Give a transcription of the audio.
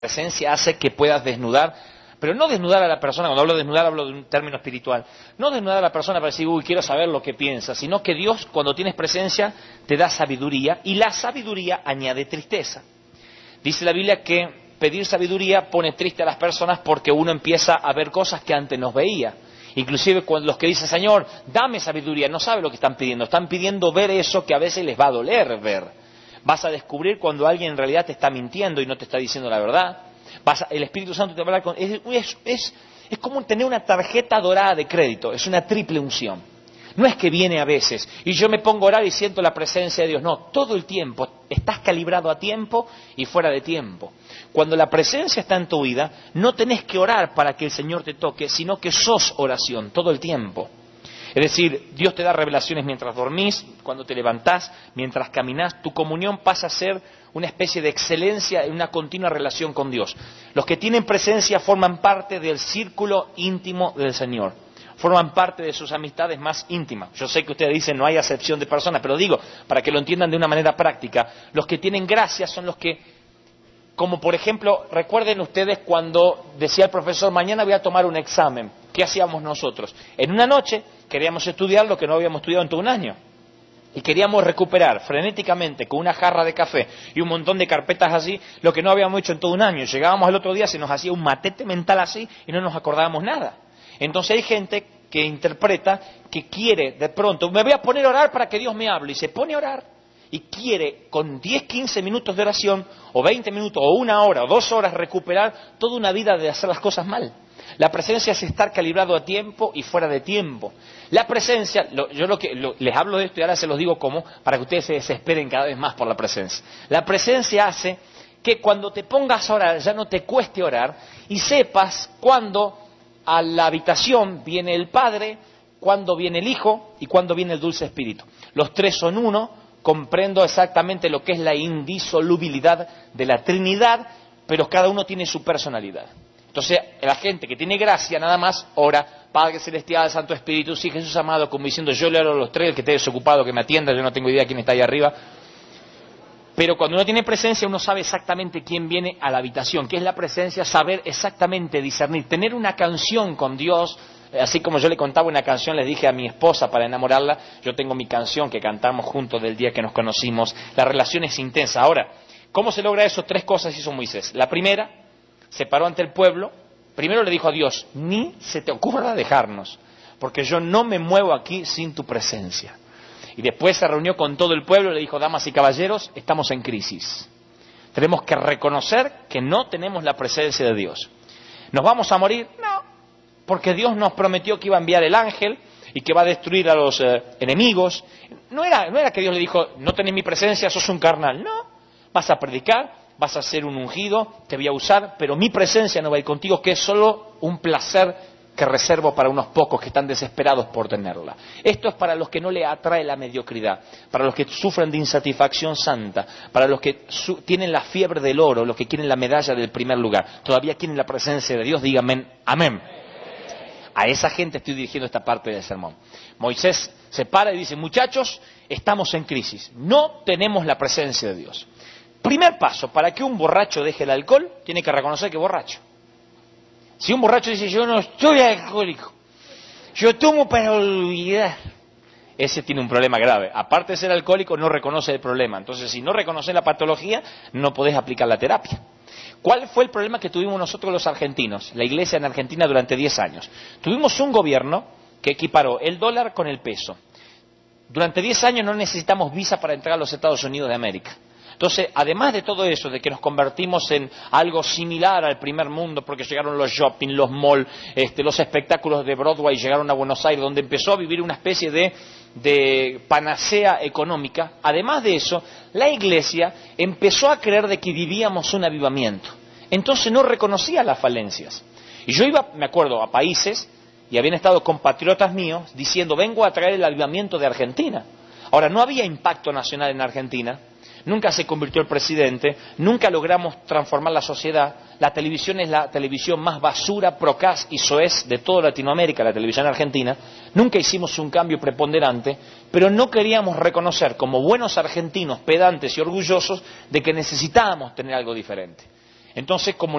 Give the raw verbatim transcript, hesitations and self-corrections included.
presencia hace que puedas desnudar, pero no desnudar a la persona. Cuando hablo de desnudar hablo de un término espiritual, no desnudar a la persona para decir, uy, quiero saber lo que piensa, sino que Dios, cuando tienes presencia, te da sabiduría, y la sabiduría añade tristeza. Dice la Biblia que pedir sabiduría pone triste a las personas porque uno empieza a ver cosas que antes no veía. Inclusive cuando los que dicen, Señor, dame sabiduría, no saben lo que están pidiendo, están pidiendo ver eso que a veces les va a doler ver. Vas a descubrir cuando alguien en realidad te está mintiendo y no te está diciendo la verdad. Vas a, el Espíritu Santo te va a hablar con... Es, es, es, es como tener una tarjeta dorada de crédito, es una triple unción. No es que viene a veces y yo me pongo a orar y siento la presencia de Dios. No, todo el tiempo. Estás calibrado a tiempo y fuera de tiempo. Cuando la presencia está en tu vida, no tenés que orar para que el Señor te toque, sino que sos oración todo el tiempo. Es decir, Dios te da revelaciones mientras dormís, cuando te levantás, mientras caminás. Tu comunión pasa a ser una especie de excelencia en una continua relación con Dios. Los que tienen presencia forman parte del círculo íntimo del Señor. Forman parte de sus amistades más íntimas. Yo sé que ustedes dicen no hay acepción de personas, pero digo, para que lo entiendan de una manera práctica, los que tienen gracia son los que, como por ejemplo, recuerden ustedes cuando decía el profesor, mañana voy a tomar un examen. ¿Qué hacíamos nosotros? En una noche queríamos estudiar lo que no habíamos estudiado en todo un año. Y queríamos recuperar frenéticamente con una jarra de café y un montón de carpetas así, lo que no habíamos hecho en todo un año. Llegábamos al otro día, se nos hacía un matete mental así y no nos acordábamos nada. Entonces hay gente que interpreta, que quiere de pronto, me voy a poner a orar para que Dios me hable, y se pone a orar y quiere con diez, quince minutos de oración, o veinte minutos, o una hora, o dos horas recuperar toda una vida de hacer las cosas mal. La presencia es estar calibrado a tiempo y fuera de tiempo. La presencia, lo, yo lo que lo, les hablo de esto y ahora se los digo como, para que ustedes se desesperen cada vez más por la presencia. La presencia hace que cuando te pongas a orar ya no te cueste orar y sepas cuándo a la habitación viene el Padre, cuándo viene el Hijo y cuándo viene el Dulce Espíritu. Los tres son uno, comprendo exactamente lo que es la indisolubilidad de la Trinidad, pero cada uno tiene su personalidad. Entonces, la gente que tiene gracia nada más ora, Padre Celestial, Santo Espíritu, sí, Jesús amado, como diciendo, yo le oro a los tres, el que esté desocupado, que me atienda, yo no tengo idea quién está ahí arriba. Pero cuando uno tiene presencia, uno sabe exactamente quién viene a la habitación, qué es la presencia, saber exactamente discernir, tener una canción con Dios. Así como yo le contaba una canción, les dije a mi esposa para enamorarla, yo tengo mi canción que cantamos juntos del día que nos conocimos, la relación es intensa. Ahora, ¿cómo se logra eso? Tres cosas hizo Moisés. La primera, se paró ante el pueblo, primero le dijo a Dios, ni se te ocurra dejarnos, porque yo no me muevo aquí sin tu presencia. Y después se reunió con todo el pueblo y le dijo, damas y caballeros, estamos en crisis. Tenemos que reconocer que no tenemos la presencia de Dios. ¿Nos vamos a morir? No, porque Dios nos prometió que iba a enviar el ángel y que va a destruir a los eh, enemigos. No era, no era que Dios le dijo, no tenés mi presencia, sos un carnal. No, vas a predicar, vas a ser un ungido, te voy a usar, pero mi presencia no va a ir contigo, que es solo un placer que reservo para unos pocos que están desesperados por tenerla. Esto es para los que no le atrae la mediocridad, para los que sufren de insatisfacción santa, para los que tienen la fiebre del oro, los que quieren la medalla del primer lugar, todavía quieren la presencia de Dios, díganme amén. A esa gente estoy dirigiendo esta parte del sermón. Moisés se para y dice, muchachos, estamos en crisis, no tenemos la presencia de Dios. Primer paso, para que un borracho deje el alcohol, tiene que reconocer que es borracho. Si un borracho dice, yo no estoy alcohólico, yo tomo para olvidar, ese tiene un problema grave. Aparte de ser alcohólico, no reconoce el problema. Entonces, si no reconoce la patología, no podés aplicar la terapia. ¿Cuál fue el problema que tuvimos nosotros los argentinos, la iglesia en Argentina durante diez años? Tuvimos un gobierno que equiparó el dólar con el peso. Durante diez años no necesitamos visa para entrar a los Estados Unidos de América. Entonces, además de todo eso, de que nos convertimos en algo similar al primer mundo, porque llegaron los shopping, los malls, este, los espectáculos de Broadway llegaron a Buenos Aires, donde empezó a vivir una especie de, de panacea económica. Además de eso, la iglesia empezó a creer de que vivíamos un avivamiento. Entonces no reconocía las falencias. Y yo iba, me acuerdo, a países, y habían estado compatriotas míos, diciendo, vengo a traer el avivamiento de Argentina. Ahora, no había impacto nacional en Argentina. Nunca se convirtió el presidente, nunca logramos transformar la sociedad. La televisión es la televisión más basura, procas y soez de toda Latinoamérica, la televisión argentina. Nunca hicimos un cambio preponderante, pero no queríamos reconocer como buenos argentinos pedantes y orgullosos de que necesitábamos tener algo diferente. Entonces, como